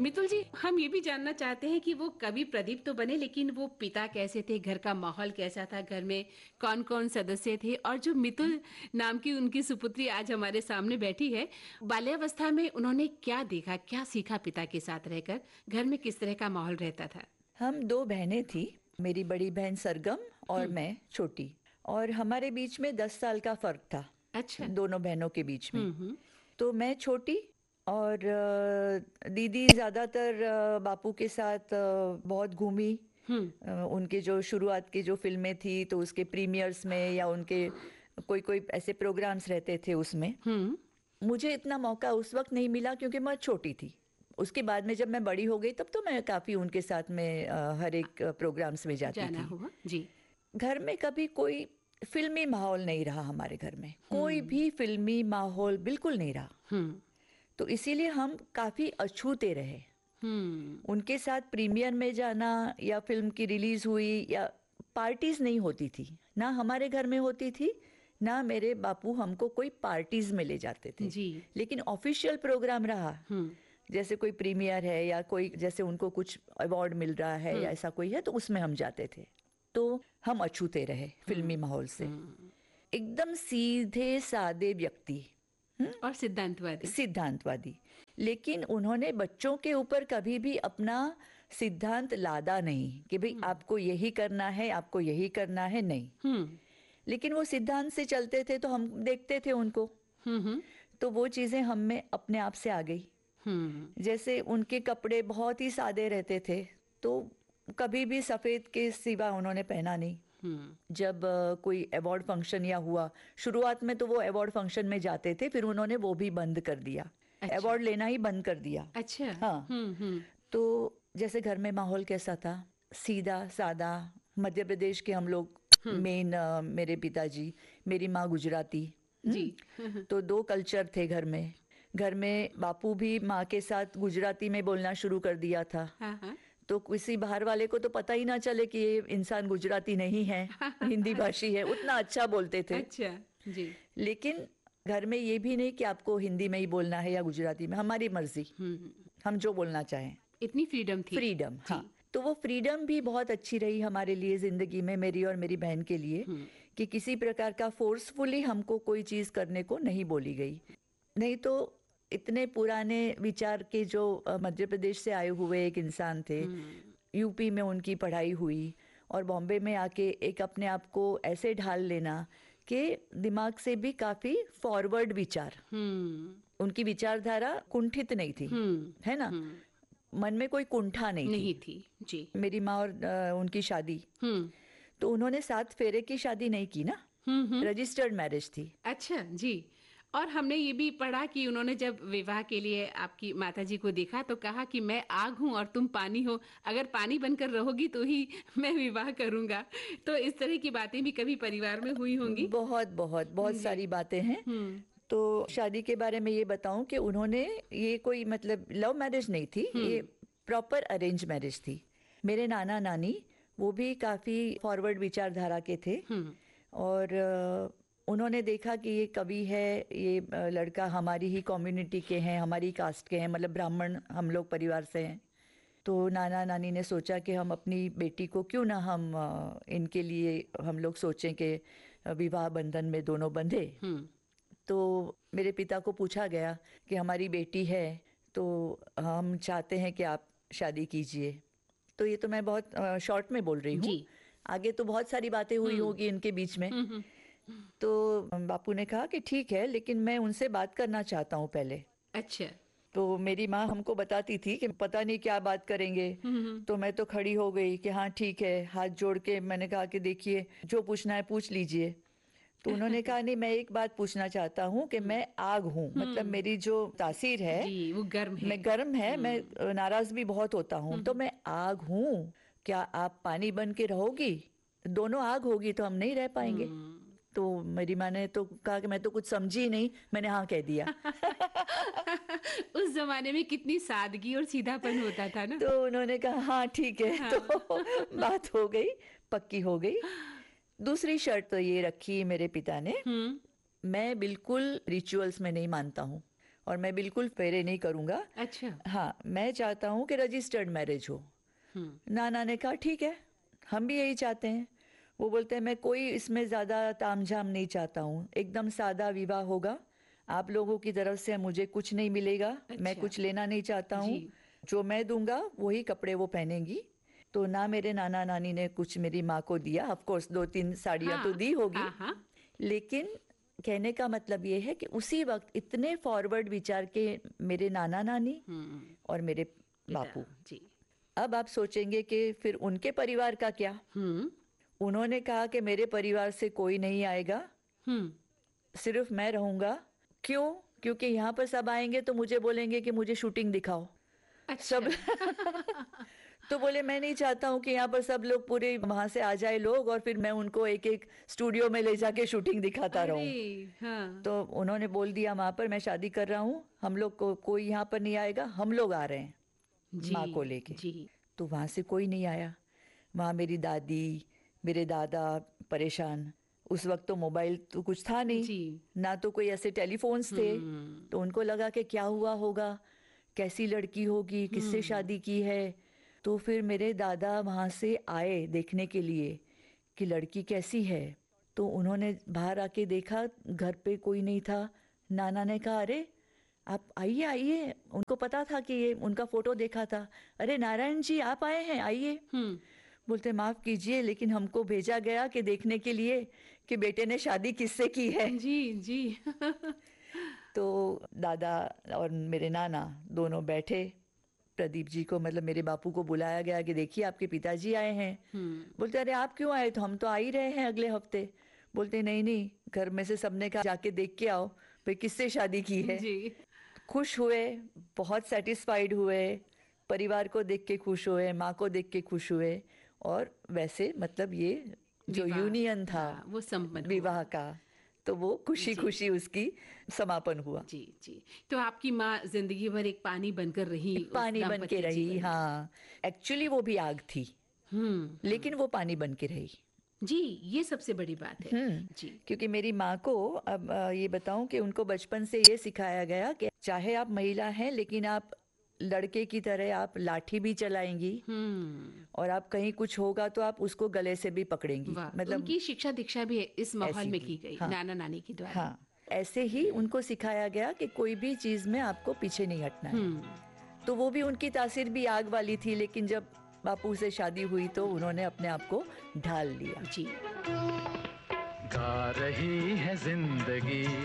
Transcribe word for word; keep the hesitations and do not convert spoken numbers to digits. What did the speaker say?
मितुल जी, हम ये भी जानना चाहते हैं कि वो कवि प्रदीप तो बने, लेकिन वो पिता कैसे थे, घर का माहौल कैसा था, घर में कौन कौन सदस्य थे, और जो मितुल नाम की उनकी सुपुत्री आज हमारे सामने बैठी है, बाल्यावस्था में उन्होंने क्या देखा, क्या सीखा पिता के साथ रहकर, घर में किस तरह का माहौल रहता था? हम दो बहनें थी। मेरी बड़ी बहन सरगम और हम्म। मैं छोटी। और हमारे बीच में दस साल का फर्क था अच्छा। दोनों बहनों के बीच में। हम्म हम्म। तो मैं छोटी और अ, दीदी ज़्यादातर अ, बापू के साथ अ, बहुत घूमी। हम्म अ, उनके जो शुरुआत की जो फिल्में थी तो उसके प्रीमियर्स में या उनके कोई कोई ऐसे प्रोग्राम्स रहते थे उसमें। हम्म। मुझे इतना मौका उस वक्त नहीं मिला क्योंकि मैं छोटी थी। उसके बाद में जब मैं बड़ी हो गई तब तो मैं काफ़ी उनके साथ में अ, हर एक प्रोग्राम्स में जाती जाना थी। हुआ जी। घर में कभी कोई फिल्मी माहौल नहीं रहा, हमारे घर में कोई हम्म भी फिल्मी माहौल बिल्कुल नहीं रहा। हम्म तो इसीलिए हम काफ़ी अछूते रहे। हम्म। उनके साथ प्रीमियर में जाना या फिल्म की रिलीज हुई या पार्टीज नहीं होती थी, ना हमारे घर में होती थी, ना मेरे बापू हमको कोई पार्टीज में ले जाते थे। जी। लेकिन ऑफिशियल प्रोग्राम रहा, हम्म जैसे कोई प्रीमियर है या कोई जैसे उनको कुछ अवार्ड मिल रहा है या हम्म ऐसा कोई है तो उसमें हम जाते थे। तो हम अछूते रहे फिल्मी हम्म माहौल से। हम्म। एकदम सीधे सादे व्यक्ति, हम्म, और सिद्धांतवादी। सिद्धांतवादी। लेकिन उन्होंने बच्चों के ऊपर कभी भी अपना सिद्धांत लादा नहीं कि भाई हम्म आपको यही करना है, आपको यही करना है, नहीं। हम्म लेकिन वो सिद्धांत से चलते थे तो हम देखते थे उनको। हम्म तो वो चीज़ें हम में अपने आप से आ गई। हम्म जैसे उनके कपड़े बहुत ही सादे रहते थे, तो कभी भी सफ़ेद के सिवा उन्होंने पहना नहीं। हम्म। जब अ, कोई अवार्ड फंक्शन या हुआ, शुरुआत में तो वो अवार्ड फंक्शन में जाते थे, फिर उन्होंने वो भी बंद कर दिया, अच्छा। अवार्ड लेना ही बंद कर दिया। अच्छा। हाँ। हम्म हम्म तो जैसे घर में माहौल कैसा था, सीधा सादा। मध्य प्रदेश के हम लोग, हम्म। मेन मेरे पिताजी, मेरी माँ गुजराती। जी। हम्म। तो दो कल्चर थे घर में। घर में बापू भी माँ के साथ गुजराती में बोलना शुरू कर दिया था। हाँ हाँ। तो किसी बाहर वाले को तो पता ही ना चले कि ये इंसान गुजराती नहीं है, हिंदी भाषी है, उतना अच्छा बोलते थे। अच्छा। जी। लेकिन घर में ये भी नहीं कि आपको हिंदी में ही बोलना है या गुजराती में, हमारी मर्जी, हम्म। हम जो बोलना चाहें। इतनी फ्रीडम थी। फ्रीडम, जी। हाँ। तो वो फ्रीडम भी बहुत अच्छी रही हमारे लिए ज़िंदगी में, मेरी और मेरी बहन के लिए, हम्म कि किसी प्रकार का फोर्सफुली हमको कोई चीज़ करने को नहीं बोली गई। नहीं तो इतने पुराने विचार के जो अ, मध्य प्रदेश से आए हुए एक इंसान थे, हम्म यूपी में उनकी पढ़ाई हुई और बॉम्बे में आके एक अपने आप को ऐसे ढाल लेना कि दिमाग से भी काफ़ी फॉरवर्ड विचार, हम्म उनकी विचारधारा कुंठित नहीं थी, हम्म है ना। हम्म। मन में कोई कुंठा नहीं थी। नहीं थी। जी। मेरी माँ और अ, उनकी शादी, हम्म तो उन्होंने सात फेरे की शादी नहीं की ना, हम्म हम्म। रजिस्टर्ड मैरिज थी। अच्छा जी। और हमने ये भी पढ़ा कि उन्होंने जब विवाह के लिए आपकी माताजी को देखा तो कहा कि मैं आग हूँ और तुम पानी हो, अगर पानी बनकर रहोगी तो ही मैं विवाह करूंगा। तो इस तरह की बातें भी कभी परिवार में हुई होंगी। बहुत बहुत बहुत जी। सारी बातें हैं। हम्म तो शादी के बारे में ये बताऊं कि उन्होंने, ये कोई मतलब लव मैरिज नहीं थी, ये हम्म प्रॉपर अरेंज मैरिज थी। मेरे नाना नानी वो भी काफ़ी फॉरवर्ड विचारधारा के थे। हम्म और अ, उन्होंने देखा कि ये कवि है, ये अ, लड़का हमारी ही कम्युनिटी के हैं, हमारी कास्ट के हैं, मतलब ब्राह्मण हम लोग परिवार से हैं। तो नाना नानी ने सोचा कि हम अपनी बेटी को क्यों ना हम अ, इनके लिए हम लोग सोचें कि अ, विवाह बंधन में दोनों बंधे। हम्म तो मेरे पिता को पूछा गया कि हमारी बेटी है, तो हम चाहते हैं कि आप शादी कीजिए। तो ये तो मैं बहुत शॉर्ट में बोल रही हूँ, जी। आगे तो बहुत सारी बातें हुई हम्म होगी इनके बीच में। हम्म हम्म। तो बापू ने कहा कि ठीक है, लेकिन मैं उनसे बात करना चाहता हूँ पहले। अच्छा। तो मेरी माँ हमको बताती थी कि पता नहीं क्या बात करेंगे। हम्म हम्म। तो मैं तो खड़ी हो गई कि हाँ ठीक है, हाथ जोड़ के मैंने कहा कि देखिए जो पूछना है पूछ लीजिए। तो उन्होंने कहा नहीं, मैं एक बात पूछना चाहता हूँ कि मैं आग हूँ, मतलब हम्म। मेरी जो तासीर है, जी, वो गर्म है। मैं गर्म है, मैं हम्म अ, नाराज भी बहुत होता हूँ, तो हम्म मैं आग हूँ। क्या आप पानी बन के रहोगी? दोनों आग होगी तो हम नहीं रह पाएंगे। हम्म। तो मेरी माँ ने तो कहा कि मैं तो कुछ समझी ही नहीं, मैंने हाँ कह दिया। उस जमाने में कितनी सादगी और सीधापन होता था ना। तो उन्होंने कहा हाँ ठीक है। तो हाँ। बात हो गई, पक्की हो गई। दूसरी शर्त तो ये रखी मेरे पिता ने, हम्म मैं बिल्कुल रिचुअल्स में नहीं मानता हूँ और मैं बिल्कुल फेरे नहीं करूँगा। अच्छा। हाँ, मैं चाहता हूँ कि रजिस्टर्ड मैरिज हो। हम्म। नाना ने कहा ठीक है, हम भी यही चाहते हैं। वो बोलते हैं मैं कोई इसमें ज़्यादा तामझाम नहीं चाहता हूँ, एकदम सादा विवाह होगा, आप लोगों की तरफ से मुझे कुछ नहीं मिलेगा, मैं अच्छा। कुछ लेना नहीं चाहता जी। हूँ, जो मैं दूंगा वही कपड़े वो पहनेंगी। तो ना मेरे नाना नानी ने कुछ मेरी माँ को दिया, ऑफ कोर्स दो तीन साड़ियाँ तो हाँ दी होगी, हाँ हाँ। लेकिन कहने का मतलब ये है कि उसी वक्त इतने फॉरवर्ड विचार के मेरे नाना नानी हम्म। और मेरे पिता। बापू। जी। अब आप सोचेंगे कि फिर उनके परिवार का क्या। हम्म। उन्होंने कहा कि मेरे परिवार से कोई नहीं आएगा, हम्म। सिर्फ मैं रहूंगा। क्यों? क्योंकि यहाँ पर सब आएंगे तो मुझे बोलेंगे कि मुझे शूटिंग दिखाओ अच्छा। सब। तो बोले मैं नहीं चाहता हूँ कि यहाँ पर सब लोग पूरे वहां से आ जाए लोग और फिर मैं उनको एक एक स्टूडियो में ले जाके शूटिंग दिखाता अरे। रहूं। हाँ। तो उन्होंने बोल दिया वहां पर मैं शादी कर रहा हूँ, हम लोग को कोई यहाँ पर नहीं आएगा, हम लोग आ रहे हैं जी। माँ को लेके। जी। तो वहां से कोई नहीं आया। वहाँ मेरी दादी मेरे दादा परेशान। उस वक्त तो मोबाइल तो कुछ था नहीं, जी। ना तो कोई ऐसे टेलीफोन्स थे। हम्म। तो उनको लगा कि क्या हुआ होगा, कैसी लड़की होगी, किससे हम्म। शादी की है। तो फिर मेरे दादा वहाँ से आए देखने के लिए कि लड़की कैसी है। तो उन्होंने बाहर आके देखा, घर पे कोई नहीं था। नाना ने कहा अरे आप आइए आइए, उनको पता था कि ये उनका फोटो देखा था। अरे नारायण जी आप आए हैं, आइए। हम्म। बोलते माफ कीजिए लेकिन हमको भेजा गया कि देखने के लिए कि बेटे ने शादी किससे की है। जी। जी। तो दादा और मेरे नाना दोनों बैठे। प्रदीप जी को मतलब मेरे बापू को बुलाया गया कि देखिए आपके पिताजी आए हैं। हम्म। बोलते अरे आप क्यों आए, तो हम तो आ ही रहे हैं अगले हफ्ते। बोलते नहीं नहीं, घर में से सबने कहा जाके देख के आओ भाई किससे शादी की है। जी। खुश हुए, बहुत सेटिस्फाइड हुए, परिवार को देख के खुश हुए, माँ को देख के खुश हुए। और वैसे मतलब ये जो विवाह। यूनियन था हाँ, वो संपन्न हुआ। विवाह का, तो वो खुशी जी। खुशी उसकी समापन हुआ। जी। जी। तो आपकी माँ जिंदगी भर एक पानी बनकर रही उस पानी बन के दाम्पत्य रही, जीवन में। हाँ। एक्चुअली वो भी आग थी, हम्म। हम्म। लेकिन वो पानी बन के रही। जी, ये सबसे बड़ी बात है। हम्म। जी। क्योंकि मेरी माँ को अब अ, ये बताऊं कि उनको बचपन से ये सिखाया गया कि चाहे आप महिला हैं लेकिन आप लड़के की तरह आप लाठी भी चलाएंगी, हम्म। और आप कहीं कुछ होगा तो आप उसको गले से भी पकड़ेंगी, वाह, मतलब उनकी शिक्षा दीक्षा भी इस माहौल ऐसी में थी। की गई हाँ नाना नानी के द्वारा। हाँ, ऐसे ही उनको सिखाया गया कि कोई भी चीज में आपको पीछे नहीं हटना है। हम्म। तो वो भी उनकी तासीर भी आग वाली थी, लेकिन जब बापू से शादी हुई तो उन्होंने अपने आप को ढाल लिया। जी। गा रही है जिंदगी।